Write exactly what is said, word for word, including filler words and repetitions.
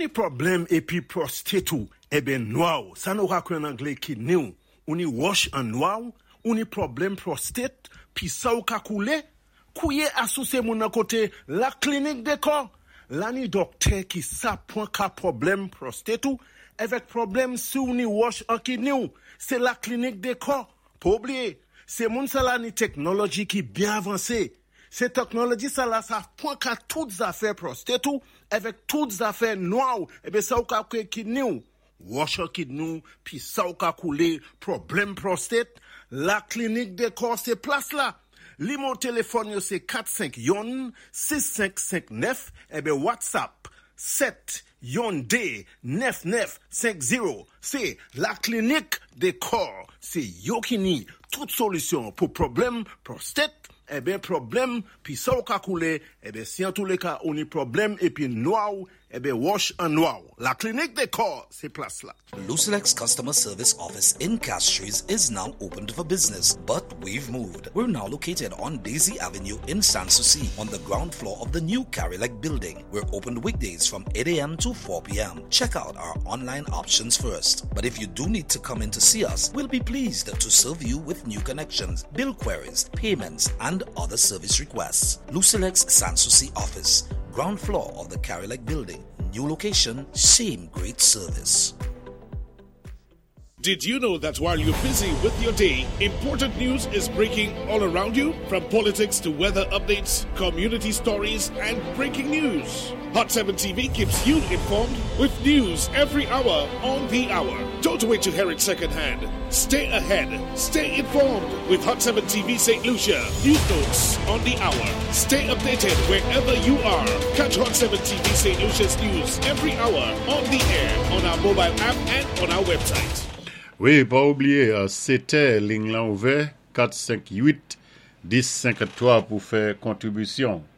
ni problème et puis prostate ou eh ben noir ça nous raconte en anglais kidney ou on y wash en noir on y problème prostate puis ça ou ka couler couiller associé mon côté la clinique de corps là ni docteur qui ça point ka problème prostate ou avec problème si on y wash en kidney ou c'est la clinique de corps pas oublier c'est mon ça là ni technologie qui bien avancée. Cette technologie, ça là, ça point qu'à toutes affaires prostate ou, avec toutes affaires noires, et bien ça ou ka kidney ou, wash kidney, puis ça ou ka couler, problème prostate, la clinique de corps, c'est place là. Li mon téléphone, yo, c'est quatre cinq yon, six cinq cinq neuf, et bien WhatsApp, sept yon D, neuf neuf cinq zéro, c'est la clinique de corps, c'est yo qui ni toute solution pour problème prostate, eh bien problème puis ça au cas couler eh bien si en tous les cas on y problème et puis noir eh bien wash en noir la clinique des corps c'est place là. Lucilex customer service office in Castries is now opened for business, but we've moved. We're now located on Daisy Avenue in Sanssouci on the ground floor of the new Carilac building. We're open weekdays from eight a.m. to four p.m. Check out our online options first. But if you do need to come in to see us, we'll be pleased to serve you with new connections, bill queries, payments, and other service requests. Lucilex Sanssouci office, ground floor of the Carilac building. New location, same great service. Did you know that while you're busy with your day, important news is breaking all around you? From politics to weather updates, community stories, and breaking news. Hot seven T V keeps you informed with news every hour on the hour. Don't wait to hear it secondhand. Stay ahead. Stay informed with Hot seven T V Saint Lucia. News notes on the hour. Stay updated wherever you are. Catch Hot seven T V Saint Lucia's news every hour on the air, on our mobile app, and on our website. Oui, pas oublier, euh, c'était ligne là ouvert quatre cinq huit dix cinquante-trois pour faire contribution.